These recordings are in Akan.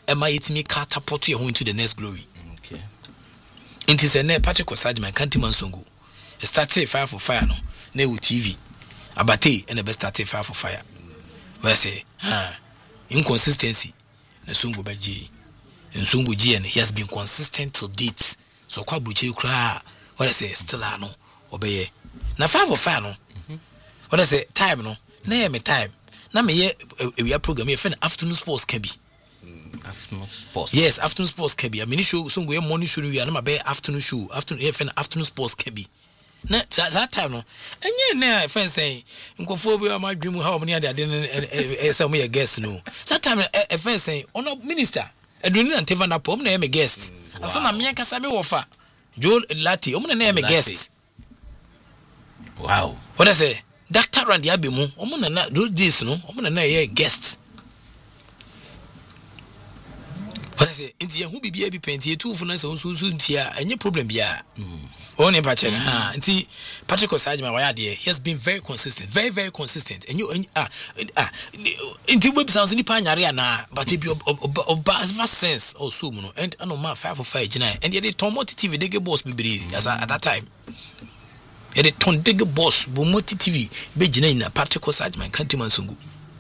am I it me catapult you into the next glory. Okay. It is a ne Patrick Osajman Kanti Mansongo. Started fire for fire no. Ne TV. Abate and the best started fire for fire. Where say inconsistency. Na Sungu Baji. And Sungu G and he has been consistent till date. So kwa buchi kra what I say still no obey. Na 5 for fire no. What I say time no. Na me time. Na me ye we are program here afternoon sports can be. Afternoon sports. Yes, afternoon sports can be. I mean show so go morning show we are na be afternoon show. Afternoon sports can be. Na that time no. Enye na friend say nkofo bi ma dwemu how many ade say me guest no. That time a friend say ono minister Edwin and Tevan na pom na me guest. Asa na me kasa me wofa. Joel Lati omo na me guest. Wow. What I say? Dr. Randy Abimu, omo na those days no, omo na ye guest. What I say? Inti who be penti two for na so ntia any problem bia. Only Patrick inti Patrick Osajman why there he has been very consistent, very consistent. And you inti web sounds ni pa nyare na but it be vast sense also no and no man 5 for 5 gina and they Tomoti TV they get boss be as at that time. They ton dig boss Bomoti TV be gina in Patrick Osajman Kanti Mansongo.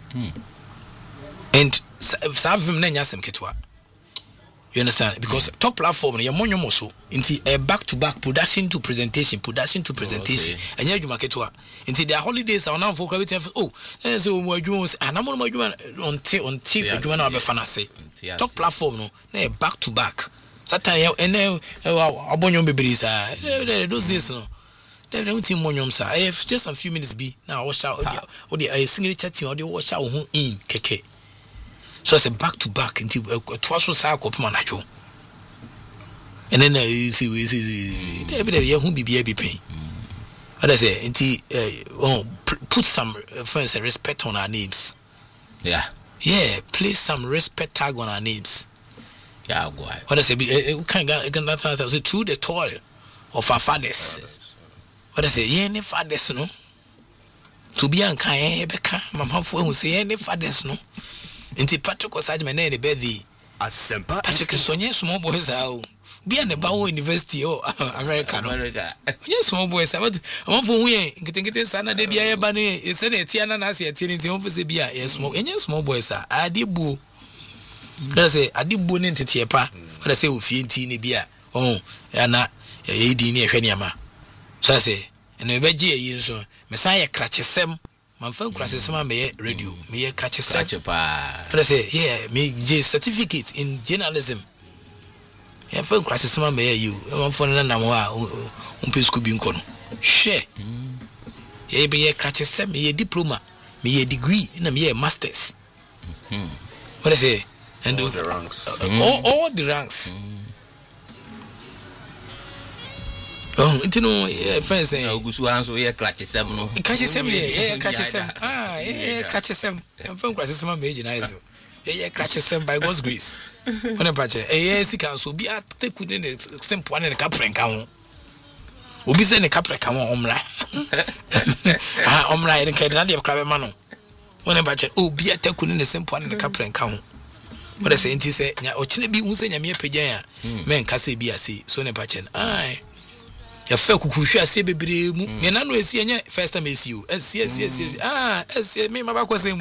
And serve him na nyasem ketwa. You understand? Because top platform you monyo so into a back-to-back production to presentation. And yeah, you market what into their holidays are now for oh, so more Jones and I'm on my on tip you wanna be fancy. Top platform no back-to-back. Satire and now abonyo babies those days no. They don't think monyo sir. I have just a few minutes be now wash out or the single chatting or the wash out in keke. So it's a back-to-back until twice was our cop manager. And then you see, every day who be pain. What I say, until put some friends and respect on our names. Yeah, place some respect tag on our names. Yeah, boy. What I say, we can't get that through the toil of our fathers. What I say, any fathers, no. To be unkind, Becca, Mamma who say any fathers, no. Inti Patrick Osajman na ne birthday asempa Patrick sonye small boys how be an Bawo University or America yes small boys but am for we nkete sana de bia ye ba no e se na tiana na se tiani nti ho se bia yes small boys adibu na say adibu ne ntete pa wala say ofie nti ne bia na e di ne ehwe ne ama so say eno be gi yi so me san ye krachesem man fan kurase sama me radio me krachesem but say me J certificate in journalism ya fan kurase sama me you man fan na wa umpe school bi nko no she ye be krachesem me diploma me degree na me masters what I say and all the ranks all the ranks you know, friends say, Ogusu answer here, catches them, no, catches them, catches them, catches them, and from crashes some major nice. Catches them by God's grace. When a patch, yes, he can so be at the couldn't same one in the capra count. Will be sending a capra come on, Omra, and Canada of Cravamano. When a patch, oh, be at the couldn't the same one in the capra count. But I say, it is a Ochinabi who say a mere pajaya, men Cassie be a sea, so ne patchen. Aye. Ya fe kukuhwe ase bebre mu me na no esi enye first time esi o esi esi me mabakwa se mu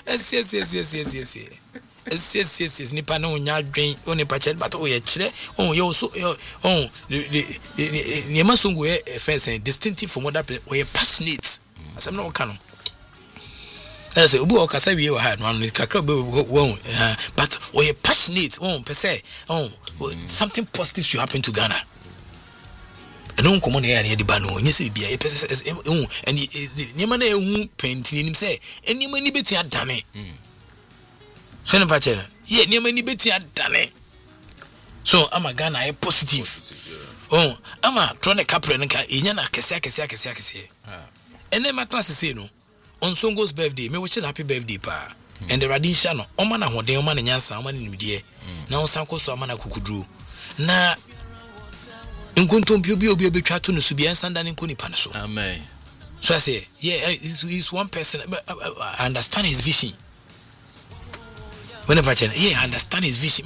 esi nipa na onya adwen o nipa che but o ye kire o ye so o ni masongo ye first distinctive from other place o ye passionate asem na o ka no I say obu o kasa wie wa ha no an kakra be but o ye passionate o pe say something positive should happen to Ghana. No common air near the bano, yes, be a person, and Yamana who painting him say, any money betty had done it. Senator Pachena, yet near many betty had done it. So I'm a Ghana positive. I'm a trying to capture and Iana Kasaka. And then my class is no on Songo's birthday, me wish happy birthday, pa. And the Radishano, Omana, what they man and Yansa, man in media. Now Sanko Samana Kukudru. Na Nkuntum bi obi twa to no so bia nsanda ne nkoni pa so amen so I say he's one person but I understand his vision whenever I understand his vision